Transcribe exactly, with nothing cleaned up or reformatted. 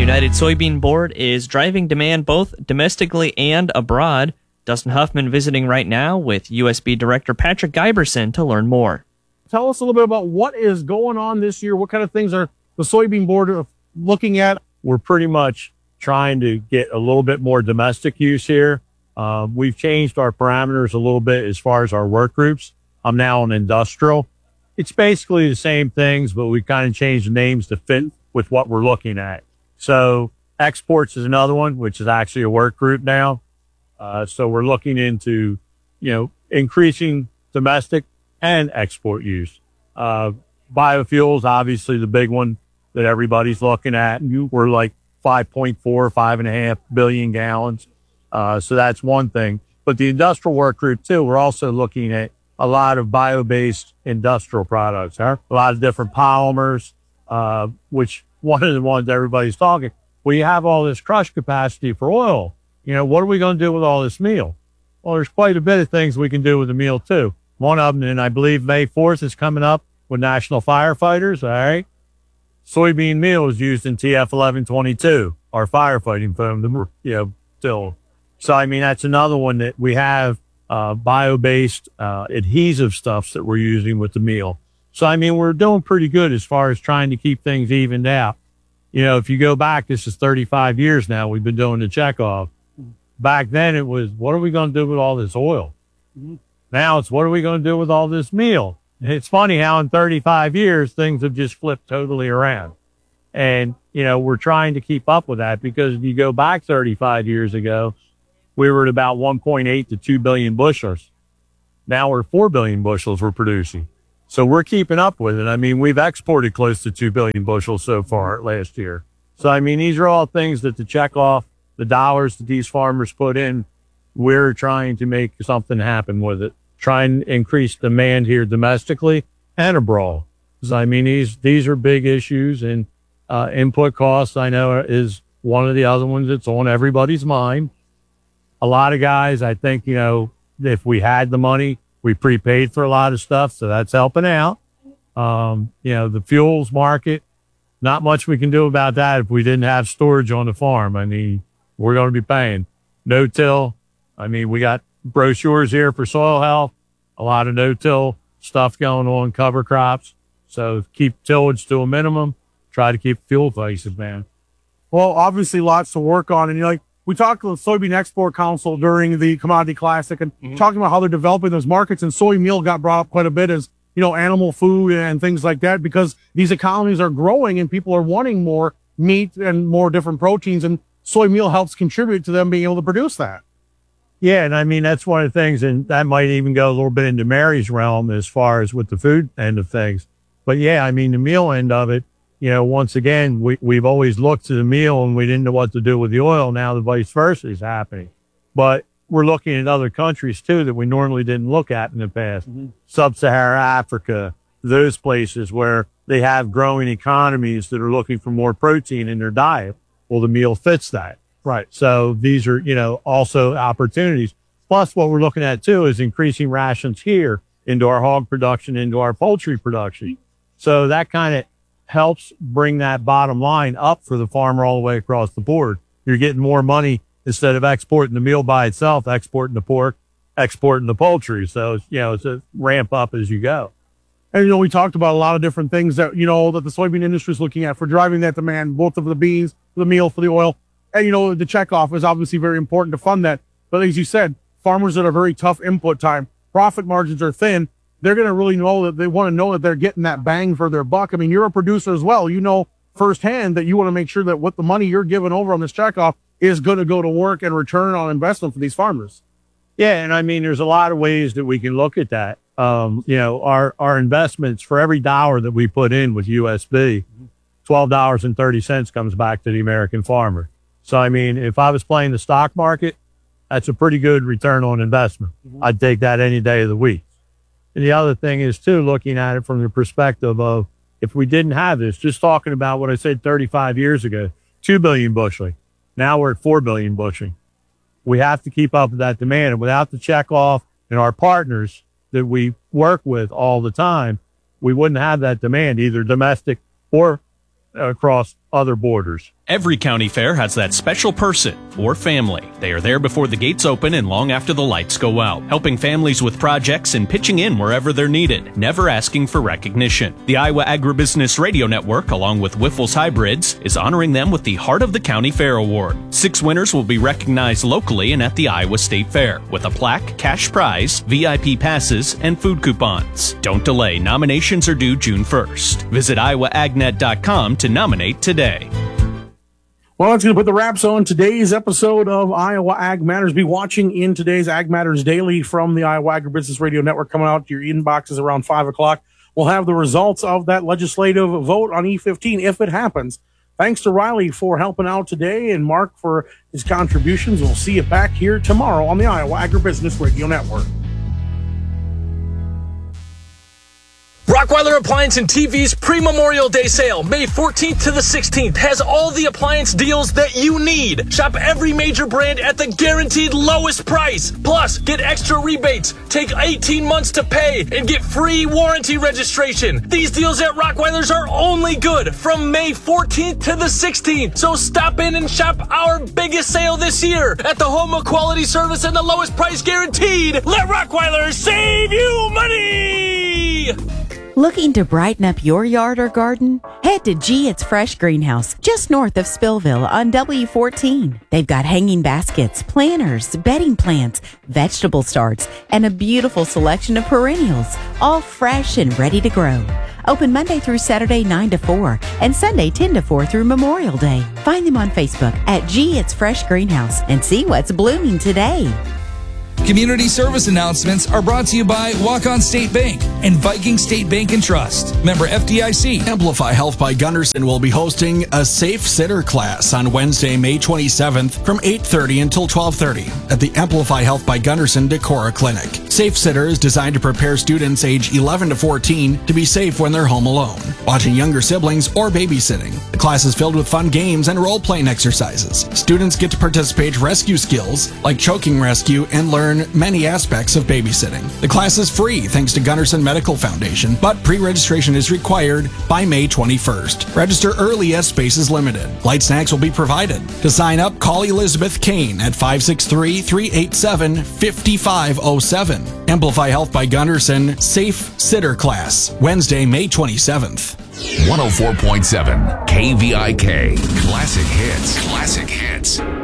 United Soybean Board is driving demand both domestically and abroad. Dustin Huffman visiting right now with U S B Director Patrick Giberson to learn more. Tell us a little bit about what is going on this year. What kind of things are the Soybean Board looking at? We're pretty much trying to get a little bit more domestic use here. Um, we've changed our parameters a little bit as far as our work groups. I'm now on industrial. It's basically the same things, but we kind of changed the names to fit with what we're looking at. So exports is another one, which is actually a work group now. Uh, so we're looking into, you know, increasing domestic and export use. Uh, biofuels, obviously the big one that everybody's looking at. We're like five point four, five and a half billion gallons. Uh, so that's one thing. But the industrial work group too, we're also looking at a lot of bio-based industrial products, huh? A lot of different polymers, uh, which one of the ones everybody's talking. Well, you have all this crush capacity for oil. You know, what are we going to do with all this meal? Well, there's quite a bit of things we can do with the meal too. One of them, and I believe May fourth is coming up with National Firefighters. All right. Soybean meal is used in T F eleven twenty-two, our firefighting foam, the, you know, still. So, I mean, that's another one that we have, uh, bio-based, uh, adhesive stuffs that we're using with the meal. So, I mean, we're doing pretty good as far as trying to keep things evened out. You know, if you go back, this is thirty-five years now, we've been doing the checkoff. Back then it was, what are we going to do with all this oil? Mm-hmm. Now it's, what are we going to do with all this meal? It's funny how in thirty-five years, things have just flipped totally around. And, you know, we're trying to keep up with that because if you go back thirty-five years ago, we were at about one point eight to two billion bushels. Now we're four billion bushels we're producing. So we're keeping up with it. I mean, we've exported close to two billion bushels so far last year. So, I mean, these are all things that to check off the dollars that these farmers put in. We're trying to make something happen with it, try and increase demand here domestically and abroad. So, I mean, these, these are big issues, and uh, input costs, I know, is one of the other ones that's on everybody's mind. A lot of guys, I think, you know, if we had the money, we prepaid for a lot of stuff, so that's helping out. Um, you know, the fuels market, not much we can do about that if we didn't have storage on the farm. I mean, we're going to be paying. No-till. I mean, we got brochures here for soil health, a lot of no-till stuff going on, cover crops. So keep tillage to a minimum. Try to keep fuel prices, man. Well, obviously lots to work on. And you know, like we talked to the Soybean Export Council during the Commodity Classic and mm-hmm. talking about how they're developing those markets, and soy meal got brought up quite a bit as, you know, animal food and things like that, because these economies are growing and people are wanting more meat and more different proteins, and soy meal helps contribute to them being able to produce that. Yeah, and I mean, that's one of the things, and that might even go a little bit into Mary's realm as far as with the food end of things. But yeah, I mean, the meal end of it, you know, once again, we, we've always looked to the meal and we didn't know what to do with the oil. Now the vice versa is happening. But we're looking at other countries too that we normally didn't look at in the past. Mm-hmm. Sub-Saharan Africa, those places where they have growing economies that are looking for more protein in their diet. Well, the meal fits that. Right. So these are, you know, also opportunities. Plus what we're looking at too is increasing rations here into our hog production, into our poultry production. So that kind of helps bring that bottom line up for the farmer all the way across the board. You're getting more money instead of exporting the meal by itself, exporting the pork, exporting the poultry. So, you know, it's a ramp up as you go. And, you know, we talked about a lot of different things that, you know, that the soybean industry is looking at for driving that demand, both of the beans, for the meal, for the oil. And, you know, the checkoff is obviously very important to fund that. But as you said, farmers that are very tough input time, profit margins are thin. They're going to really know that they want to know that they're getting that bang for their buck. I mean, you're a producer as well. You know firsthand that you want to make sure that what the money you're giving over on this checkoff is going to go to work and return on investment for these farmers. Yeah. And I mean, there's a lot of ways that we can look at that. Um, you know, our, our investments for every dollar that we put in with U S B, twelve dollars and thirty cents comes back to the American farmer. So, I mean, if I was playing the stock market, that's a pretty good return on investment. Mm-hmm. I'd take that any day of the week. And the other thing is too, looking at it from the perspective of if we didn't have this, just talking about what I said thirty-five years ago, two billion busheling. Now we're at four billion busheling. We have to keep up with that demand. And without the checkoff and our partners that we work with all the time, we wouldn't have that demand, either domestic or across other borders. Every county fair has that special person or family. They are there before the gates open and long after the lights go out, helping families with projects and pitching in wherever they're needed, never asking for recognition. The Iowa Agribusiness Radio Network, along with Wiffles Hybrids, is honoring them with the Heart of the County Fair Award. Six winners will be recognized locally and at the Iowa State Fair, with a plaque, cash prize, V I P passes, and food coupons. Don't delay. Nominations are due June first. Visit iowa ag net dot com to nominate today. Well, that's going to put the wraps on today's episode of Iowa Ag Matters. Be watching in today's Ag Matters Daily from the Iowa Agribusiness Radio Network coming out to your inboxes around five o'clock. We'll have the results of that legislative vote on E fifteen if it happens. Thanks to Riley for helping out today and Mark for his contributions. We'll see you back here tomorrow on the Iowa Agribusiness Radio Network. Rockweiler Appliance and T V's pre-Memorial Day sale, May fourteenth to the sixteenth, has all the appliance deals that you need. Shop every major brand at the guaranteed lowest price. Plus, get extra rebates, take eighteen months to pay, and get free warranty registration. These deals at Rockweiler's are only good from May fourteenth to the sixteenth. So stop in and shop our biggest sale this year at the home of quality service and the lowest price guaranteed. Let Rockweiler save you money! Looking to brighten up your yard or garden? Head to G It's Fresh Greenhouse, just north of Spillville on W fourteen. They've got hanging baskets, planters, bedding plants, vegetable starts, and a beautiful selection of perennials, all fresh and ready to grow. Open Monday through Saturday nine to four and Sunday ten to four through Memorial Day. Find them on Facebook at G It's Fresh Greenhouse and see what's blooming today. Community service announcements are brought to you by Walk-On State Bank and Viking State Bank and Trust. Member F D I C. Amplify Health by Gunderson will be hosting a Safe Sitter class on Wednesday, May twenty-seventh from eight thirty until twelve thirty at the Amplify Health by Gunderson Decorah Clinic. Safe Sitter is designed to prepare students age eleven to fourteen to be safe when they're home alone, watching younger siblings, or babysitting. The class is filled with fun games and role-playing exercises. Students get to participate in rescue skills like choking rescue and learn many aspects of babysitting. The class is free thanks to Gunderson Medical Foundation, but pre-registration is required by May twenty-first. Register early as space is limited. Light snacks will be provided. To sign up, call Elizabeth Kane at five six three, three eight seven, five five zero seven. Amplify Health by Gunderson Safe Sitter Class, Wednesday, May twenty-seventh. one oh four point seven K V I K. Classic hits. Classic hits.